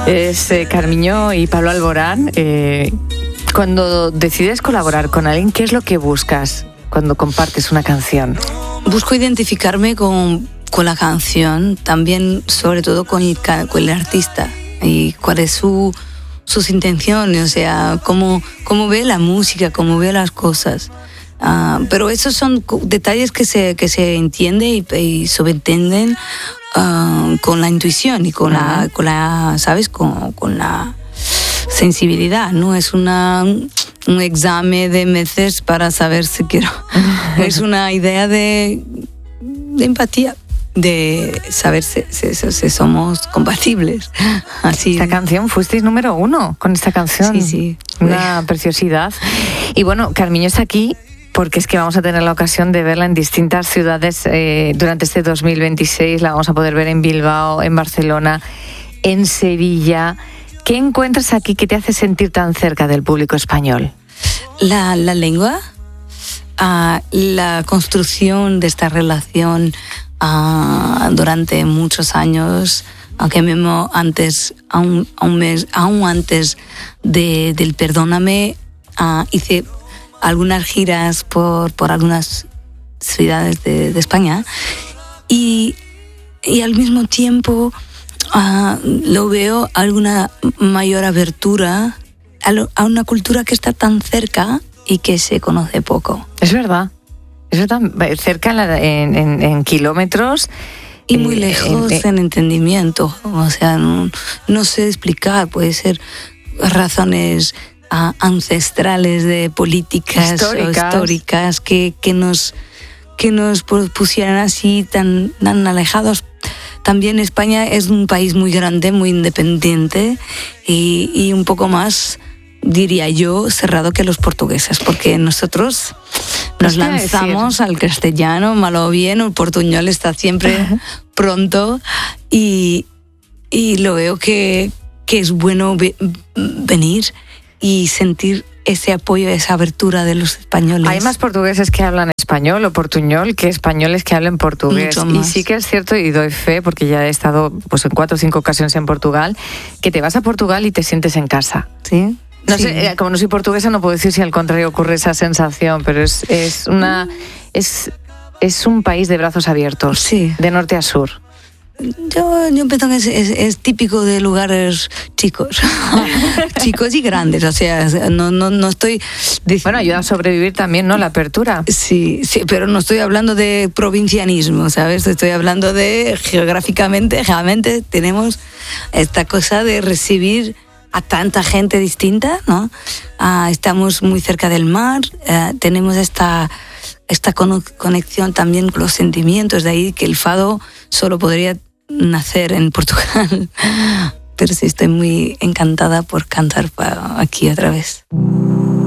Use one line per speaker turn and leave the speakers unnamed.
Es Carmiño y Pablo Alborán. Cuando decides colaborar con alguien, ¿qué es lo que buscas cuando compartes una canción?
Busco identificarme con la canción, también sobre todo con el artista y cuáles sus intenciones, o sea, cómo ve la música, cómo ve las cosas. Pero esos son detalles que se entienden y subentienden con la intuición y con la ¿sabes? Con la sensibilidad, no es un examen de meses para saber si quiero. Es una idea de empatía, de saber si somos compatibles. Así.
Esta canción, fuisteis número 1 con esta canción.
Sí.
Una preciosidad. Y bueno, Carmiño está aquí porque es que vamos a tener la ocasión de verla en distintas ciudades durante este 2026. La vamos a poder ver en Bilbao, en Barcelona, en Sevilla. ¿Qué encuentras aquí que te hace sentir tan cerca del público español?
La lengua, la construcción de esta relación durante muchos años, aunque mismo antes, aún antes del Perdóname, hice algunas giras por algunas ciudades de España y al mismo tiempo lo veo alguna mayor abertura a una cultura que está tan cerca y que se conoce poco.
Es verdad, cerca en kilómetros.
Y muy lejos en entendimiento, o sea, no sé explicar, puede ser razones ancestrales de políticas históricas que nos pusieran así tan alejados. También España es un país muy grande, muy independiente y un poco más, diría yo, cerrado que los portugueses, porque nosotros nos lanzamos al castellano, malo o bien, el portuñol está siempre pronto y lo veo que es bueno venir y sentir ese apoyo, esa abertura de los españoles.
Hay más portugueses que hablan español o portuñol que españoles que hablan portugués. Y sí que es cierto, y doy fe, porque ya he estado pues en 4 o 5 ocasiones en Portugal, que te vas a Portugal y te sientes en casa.
¿Sí?
No sé, como no soy portuguesa, no puedo decir si al contrario ocurre esa sensación, pero es un país de brazos abiertos,
sí,
de norte a sur.
Yo pienso que es típico de lugares chicos y grandes, o sea, no estoy
bueno, ayuda a sobrevivir también, ¿no? La apertura.
Sí, pero no estoy hablando de provincianismo, ¿sabes? Estoy hablando de geográficamente, realmente tenemos esta cosa de recibir a tanta gente distinta, ¿no? Estamos muy cerca del mar, tenemos esta conexión también con los sentimientos, de ahí que el fado solo podría nacer en Portugal. Pero sí, estoy muy encantada por cantar aquí otra vez.